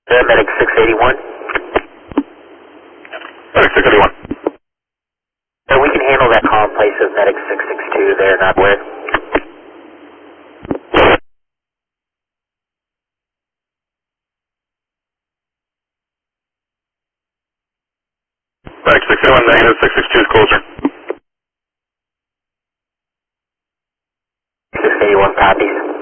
Medic 681. Medic 681. We can handle that call in place of Medic 662 there, not where. Medic 681, negative 662 is closer. 681 copies.